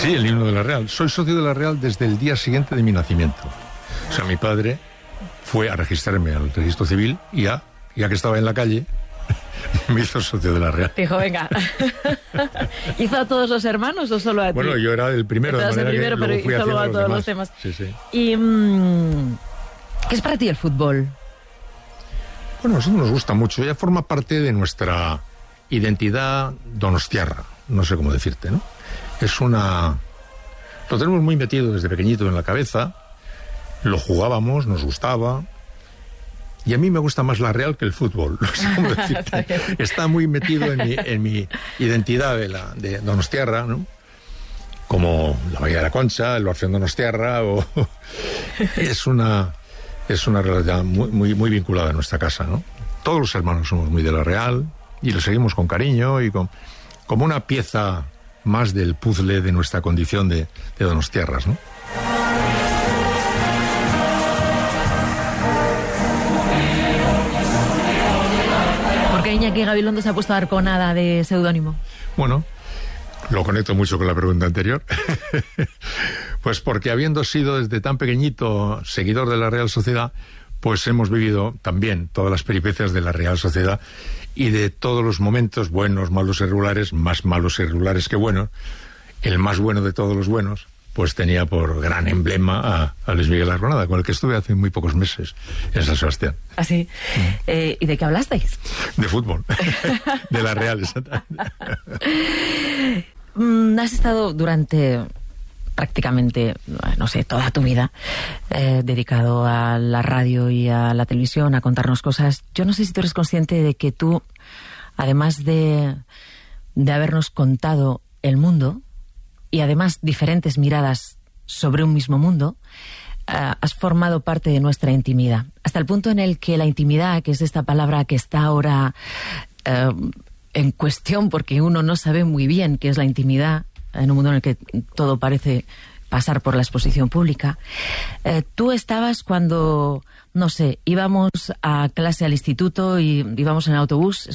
Sí, el himno de la Real. Soy socio de la Real desde el día siguiente de mi nacimiento. O sea, mi padre fue a registrarme al registro civil y ya que estaba en la calle, me hizo socio de la Real. Dijo, venga. ¿Hizo a todos los hermanos o solo a ti? Bueno, yo era el primero, de manera que luego fui haciendo a los todos demás. los temas. Sí, sí. ¿Y qué es para ti el fútbol? Bueno, a nosotros nos gusta mucho. Ya forma parte de nuestra identidad donostiarra. No sé cómo decirte, ¿no? Lo tenemos muy metido desde pequeñito en la cabeza. Lo jugábamos, nos gustaba. Y a mí me gusta más la Real que el fútbol. No sé cómo decirte. Está muy metido en mi identidad de donostiarra, ¿no? Como la Bahía de la Concha, el Orfeón Donostiarra. Es una realidad muy vinculada a nuestra casa, ¿no? Todos los hermanos somos muy de la Real y lo seguimos con cariño y como una pieza más del puzzle de nuestra condición de donostiarras, ¿no? ¿Por qué Iñaki Gabilondo se ha puesto Arconada de seudónimo? Bueno, lo conecto mucho con la pregunta anterior. Pues porque habiendo sido desde tan pequeñito seguidor de la Real Sociedad, pues hemos vivido también todas las peripecias de la Real Sociedad y de todos los momentos buenos, malos y regulares, más malos y regulares que buenos. El más bueno de todos los buenos, pues tenía por gran emblema a Luis Miguel Arconada, con el que estuve hace muy pocos meses en San Sebastián. ¿Ah, sí? ¿Y de qué hablasteis? De fútbol. De la Real, exactamente. Has estado durante prácticamente, no sé, toda tu vida dedicado a la radio y a la televisión, a contarnos cosas. Yo no sé si tú eres consciente de que tú, además de habernos contado el mundo y además diferentes miradas sobre un mismo mundo, has formado parte de nuestra intimidad. Hasta el punto en el que la intimidad, que es esta palabra que está ahora en cuestión porque uno no sabe muy bien qué es la intimidad, en un mundo en el que todo parece pasar por la exposición pública. Tú estabas cuando, no sé, íbamos a clase al instituto y íbamos en el autobús